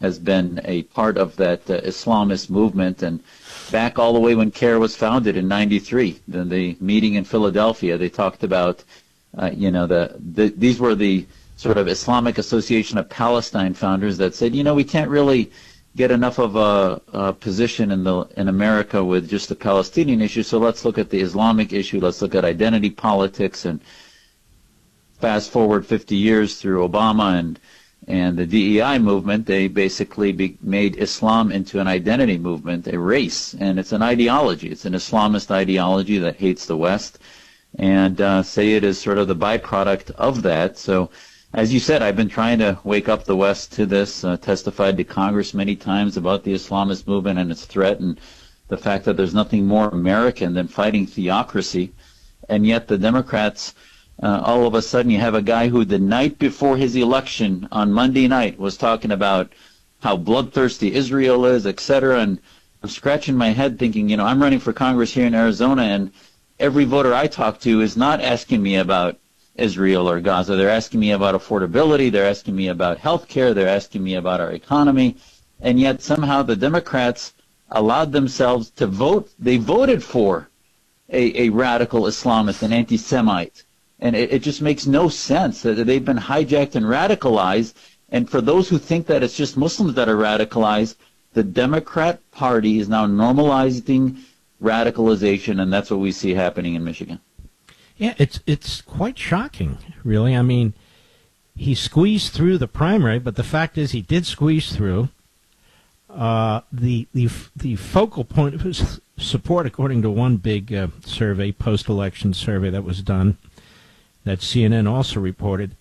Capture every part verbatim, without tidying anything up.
has been a part of that uh, Islamist movement. And back all the way when CAIR was founded in ninety-three, the, the meeting in Philadelphia, they talked about, uh, you know, the, the these were the sort of Islamic Association of Palestine founders that said, you know, we can't really get enough of a, a position in the in America with just the Palestinian issue, so let's look at the Islamic issue, let's look at identity politics. And fast forward fifty years through Obama and and the D E I movement, they basically be, made Islam into an identity movement, a race, and it's an ideology. It's an Islamist ideology that hates the West, and uh, say it is sort of the byproduct of that. So, as you said, I've been trying to wake up the West to this, uh, testified to Congress many times about the Islamist movement and its threat, and the fact that there's nothing more American than fighting theocracy. And yet the Democrats, uh, all of a sudden you have a guy who the night before his election on Monday night was talking about how bloodthirsty Israel is, et cetera. And I'm scratching my head thinking, you know, I'm running for Congress here in Arizona, and every voter I talk to is not asking me about Israel or Gaza. They're asking me about affordability. They're asking me about health care. They're asking me about our economy. And yet somehow the Democrats allowed themselves to vote. They voted for a, a radical Islamist, an anti-Semite. And it, it just makes no sense that they've been hijacked and radicalized. And for those who think that it's just Muslims that are radicalized, the Democrat Party is now normalizing radicalization, and that's what we see happening in Michigan. Yeah, it's it's quite shocking, really. I mean, he squeezed through the primary, but the fact is he did squeeze through. Uh, the the the focal point of his support, according to one big uh, survey, post-election survey that was done, that C N N also reported,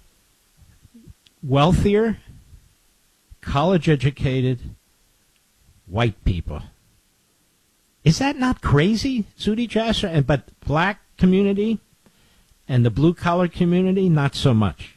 wealthier, college-educated, white people. Is that not crazy, Zuhdi Jasser? And but black community and the blue-collar community, not so much.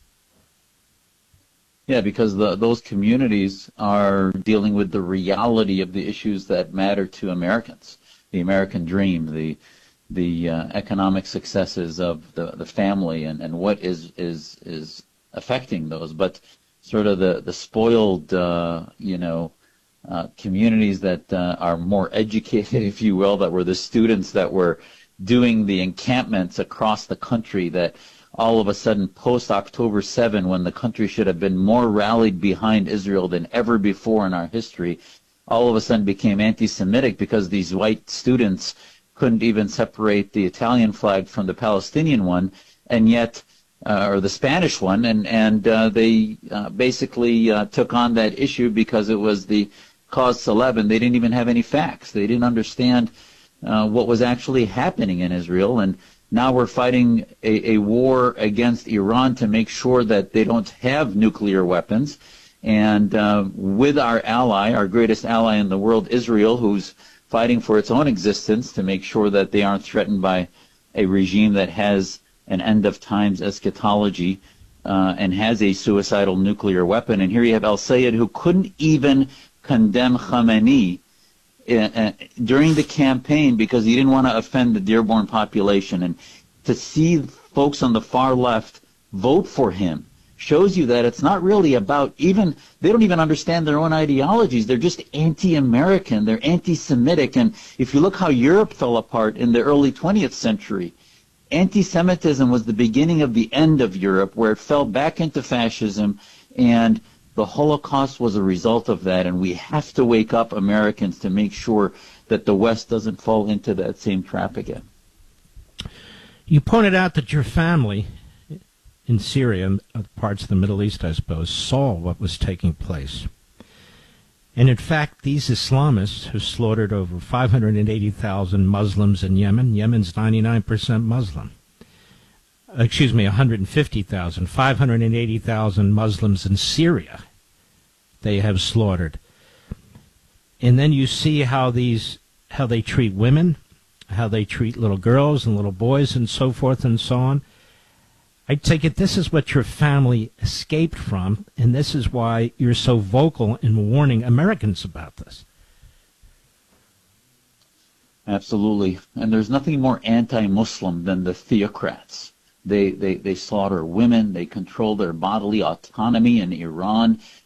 Yeah, because the, those communities are dealing with the reality of the issues that matter to Americans, the American dream, the the uh, economic successes of the, the family, and, and what is, is is affecting those. But sort of the, the spoiled, uh, you know, uh, communities that uh, are more educated, if you will, that were the students that were doing the encampments across the country, that all of a sudden post-October seventh, when the country should have been more rallied behind Israel than ever before in our history, all of a sudden became anti-Semitic because these white students couldn't even separate the Italian flag from the Palestinian one, and yet, uh, or the Spanish one, and, and uh, they uh, basically uh, took on that issue because it was the cause célèbre, and they didn't even have any facts. They didn't understand Uh, what was actually happening in Israel, and now we're fighting a, a war against Iran to make sure that they don't have nuclear weapons, and uh, with our ally, our greatest ally in the world, Israel, who's fighting for its own existence to make sure that they aren't threatened by a regime that has an end of times eschatology uh, and has a suicidal nuclear weapon. And here you have al-Sayed, who couldn't even condemn Khamenei Uh, during the campaign because he didn't want to offend the Dearborn population. And to see folks on the far left vote for him shows you that it's not really about even, they don't even understand their own ideologies. They're just anti-American. They're anti-Semitic. And if you look how Europe fell apart in the early twentieth century, anti-Semitism was the beginning of the end of Europe, where it fell back into fascism, and the Holocaust was a result of that, and we have to wake up Americans to make sure that the West doesn't fall into that same trap again. You pointed out that your family in Syria and parts of the Middle East, I suppose, saw what was taking place. And in fact, these Islamists have slaughtered over five hundred eighty thousand Muslims in Yemen. Yemen's ninety-nine percent Muslim. Excuse me, one hundred fifty thousand, five hundred eighty thousand Muslims in Syria they have slaughtered. And then you see how these, how they treat women, how they treat little girls and little boys and so forth and so on. I take it this is what your family escaped from, and this is why you're so vocal in warning Americans about this. Absolutely. And there's nothing more anti-Muslim than the theocrats. They, they, they slaughter women. They control their bodily autonomy in Iran.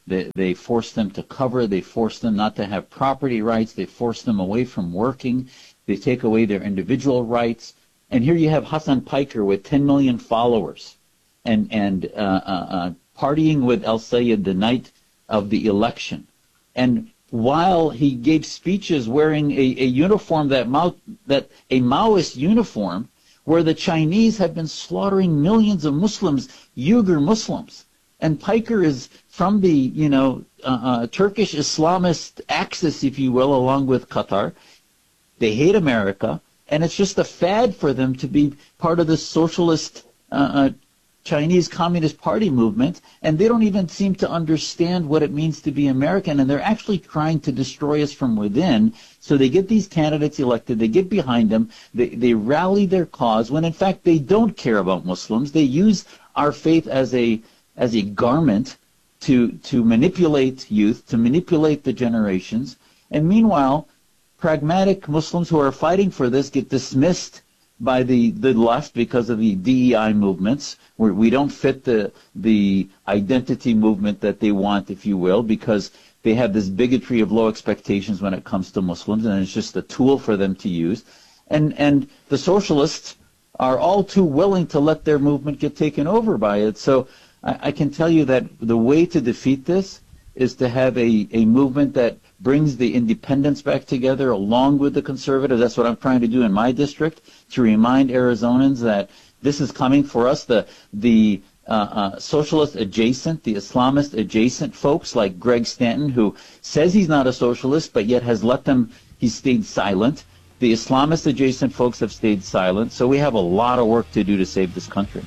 They, they force them to cover. They force them not to have property rights. They force them away from working. They take away their individual rights. And here you have Hassan Piker with ten million followers and, and uh, uh, uh, partying with El-Sayed the night of the election. And while he gave speeches wearing a, a uniform that, Mao, that a Maoist uniform, where the Chinese have been slaughtering millions of Muslims, Uyghur Muslims. And Piker is from the, you know, uh, uh, Turkish Islamist axis, if you will, along with Qatar. They hate America, and it's just a fad for them to be part of the socialist uh, uh, Chinese Communist Party movement, and they don't even seem to understand what it means to be American, and they're actually trying to destroy us from within. So they get these candidates elected, they get behind them, they, they rally their cause, when in fact they don't care about Muslims. They use our faith as a as a garment to to manipulate youth, to manipulate the generations, and meanwhile, pragmatic Muslims who are fighting for this get dismissed by the, the left because of the D E I movements, where we don't fit the the identity movement that they want, if you will, because they have this bigotry of low expectations when it comes to Muslims, and it's just a tool for them to use. And and the socialists are all too willing to let their movement get taken over by it. So I, I can tell you that the way to defeat this is to have a, a movement that brings the independents back together along with the conservatives. That's what I'm trying to do in my district, to remind Arizonans that this is coming for us. The the uh, uh, socialist adjacent, the Islamist adjacent folks like Greg Stanton, who says he's not a socialist but yet has let them, he's stayed silent. The Islamist adjacent folks have stayed silent. So we have a lot of work to do to save this country.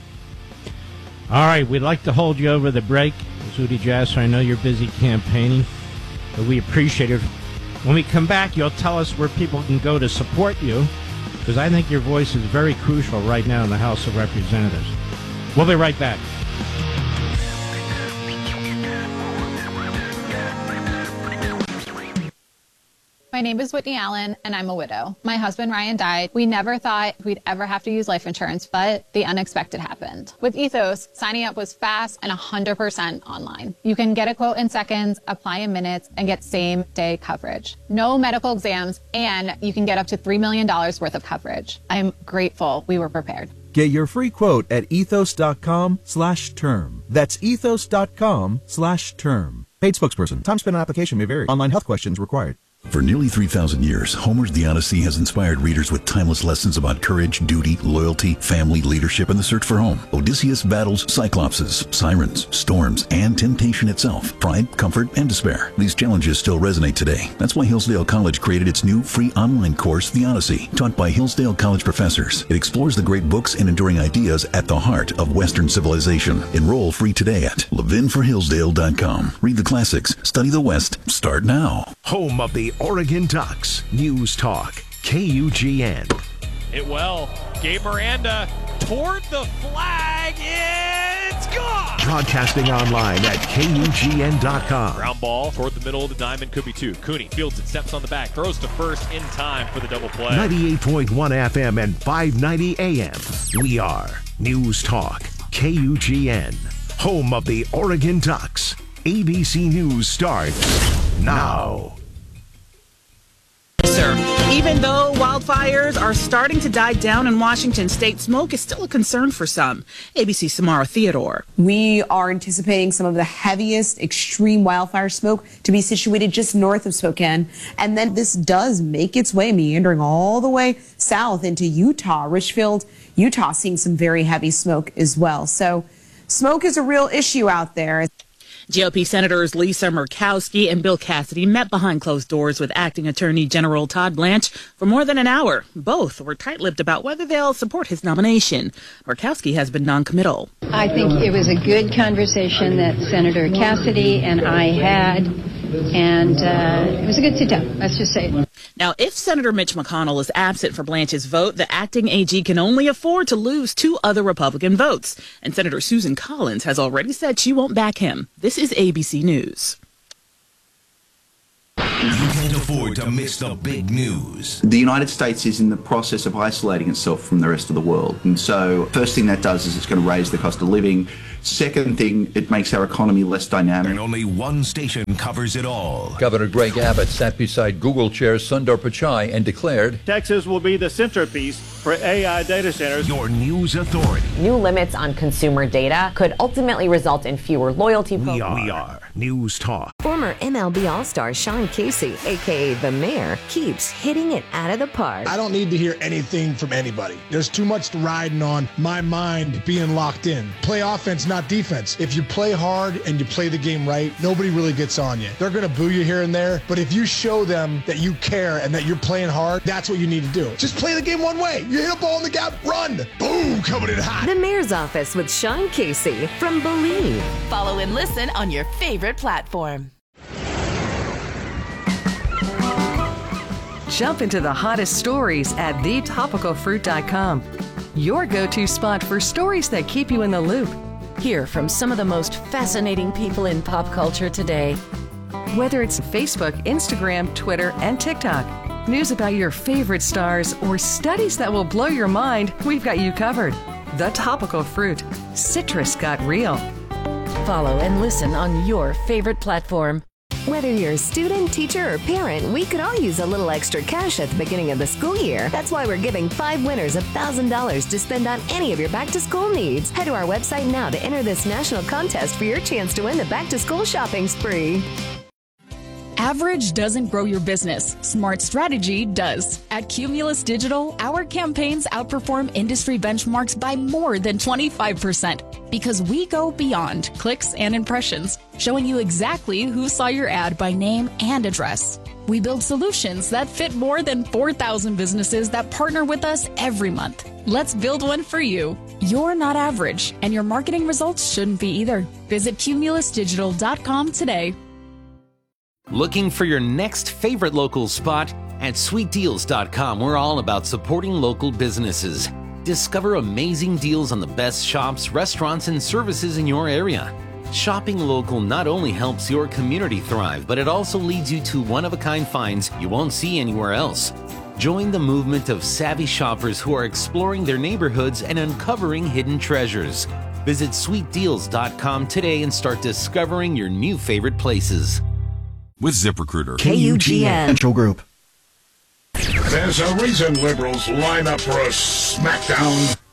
All right, we'd like to hold you over the break, Zuhdi Jasser. I know you're busy campaigning, but we appreciate it. When we come back, you'll tell us where people can go to support you, because I think your voice is very crucial right now in the House of Representatives. We'll be right back. My name is Whitney Allen, and I'm a widow. My husband, Ryan, died. We never thought we'd ever have to use life insurance, but the unexpected happened. With Ethos, signing up was fast and one hundred percent online. You can get a quote in seconds, apply in minutes, and get same-day coverage. No medical exams, and you can get up to three million dollars worth of coverage. I'm grateful we were prepared. Get your free quote at ethos.com slash term. That's ethos.com slash term. Paid spokesperson. Time spent on application may vary. Online health questions required. For nearly three thousand years, Homer's The Odyssey has inspired readers with timeless lessons about courage, duty, loyalty, family, leadership, and the search for home. Odysseus battles cyclopses, sirens, storms, and temptation itself, pride, comfort, and despair. These challenges still resonate today. That's why Hillsdale College created its new free online course, The Odyssey, taught by Hillsdale College professors. It explores the great books and enduring ideas at the heart of Western civilization. Enroll free today at levin for hillsdale dot com. Read the classics, study the West. Start now. Home of the Oregon Ducks, News Talk, K U G N. It well. Gabe Miranda toward the flag. It's gone. Broadcasting online at K U G N dot com. Ground ball toward the middle of the diamond, could be two. Cooney fields it, steps on the back, throws to first in time for the double play. ninety-eight point one F M and five ninety A M. We are News Talk, K U G N. Home of the Oregon Ducks. A B C News starts now. Sir, even though wildfires are starting to die down in Washington state, smoke is still a concern for some. A B C's Samara Theodore. We are anticipating some of the heaviest extreme wildfire smoke to be situated just north of Spokane. And then this does make its way, meandering all the way south into Utah. Richfield, Utah, seeing some very heavy smoke as well. So smoke is a real issue out there. G O P Senators Lisa Murkowski and Bill Cassidy met behind closed doors with Acting Attorney General Todd Blanche for more than an hour. Both were tight-lipped about whether they'll support his nomination. Murkowski has been non-committal. I think it was a good conversation that Senator Cassidy and I had, and uh, it was a good sit-down, let's just say it. Now, if Senator Mitch McConnell is absent for Blanche's vote, the acting A G can only afford to lose two other Republican votes. And Senator Susan Collins has already said she won't back him. This is A B C News. You can't afford to miss the big news. The United States is in the process of isolating itself from the rest of the world. And so first thing that does is it's going to raise the cost of living. Second thing, it makes our economy less dynamic. And only one station covers it all. Governor Greg Abbott sat beside Google Chair Sundar Pichai and declared, Texas will be the centerpiece for A I data centers. Your news authority. New limits on consumer data could ultimately result in fewer loyalty We programs. are, we are News Talk. Former M L B All-Star Sean Casey, a k a. The Mayor, keeps hitting it out of the park. I don't need to hear anything from anybody. There's too much riding on my mind being locked in. Play offense, not defense. If you play hard and you play the game right, nobody really gets on you. They're going to boo you here and there, but if you show them that you care and that you're playing hard, that's what you need to do. Just play the game one way. You hit a ball in the gap, run. Boom, coming in hot. The Mayor's Office with Sean Casey from Believe. Follow and listen on your favorite platform. Jump into the hottest stories at the topical fruit dot com. Your go-to spot for stories that keep you in the loop. Hear from some of the most fascinating people in pop culture today. Whether it's Facebook, Instagram, Twitter, and TikTok, news about your favorite stars, or studies that will blow your mind, we've got you covered. The Topical Fruit. Citrus got real. Follow and listen on your favorite platform. Whether you're a student, teacher, or parent, we could all use a little extra cash at the beginning of the school year. That's why we're giving five winners one thousand dollars to spend on any of your back-to-school needs. Head to our website now to enter this national contest for your chance to win the back-to-school shopping spree. Average doesn't grow your business. Smart strategy does. At Cumulus Digital, our campaigns outperform industry benchmarks by more than twenty-five percent because we go beyond clicks and impressions, showing you exactly who saw your ad by name and address. We build solutions that fit more than four thousand businesses that partner with us every month. Let's build one for you. You're not average, and your marketing results shouldn't be either. Visit cumulus digital dot com today. Looking for your next favorite local spot? At sweet deals dot com, we're all about supporting local businesses. Discover amazing deals on the best shops, restaurants, and services in your area. Shopping local not only helps your community thrive, but it also leads you to one-of-a-kind finds you won't see anywhere else. Join the movement of savvy shoppers who are exploring their neighborhoods and uncovering hidden treasures. Visit sweet deals dot com today and start discovering your new favorite places. With ZipRecruiter. K U G N. Central Group. There's a reason liberals line up for a smackdown.